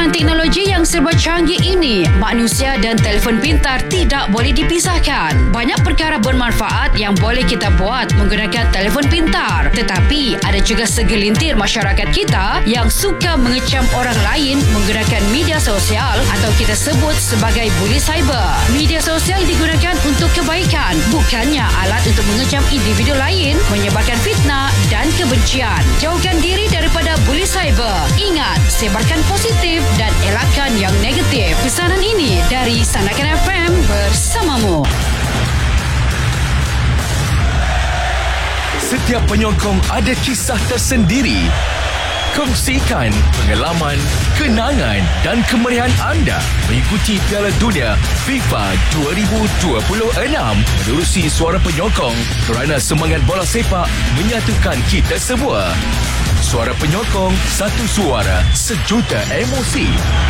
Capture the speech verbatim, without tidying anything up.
Dengan teknologi yang serba canggih ini, manusia dan telefon pintar tidak boleh dipisahkan. Banyak perkara bermanfaat yang boleh kita buat menggunakan telefon pintar. Tetapi ada juga segelintir masyarakat kita yang suka mengecam orang lain menggunakan media sosial atau kita sebut sebagai buli cyber. Media sosial digunakan untuk kebaikan, bukannya alat untuk mengecam individu lain, menyebarkan fitnah dan kebencian. Jauhkan diri daripada buli cyber. Ingat, sebarkan positif dan elakkan yang negatif. Pesanan ini dari Sandakan F M bersamamu. Setiap penyokong ada kisah tersendiri. Kongsikan pengalaman, kenangan dan kemeriahan anda mengikuti Piala Dunia FIFA dua ribu dua puluh enam menerusi suara penyokong kerana semangat bola sepak menyatukan kita semua. Suara penyokong, satu suara, sejuta emosi.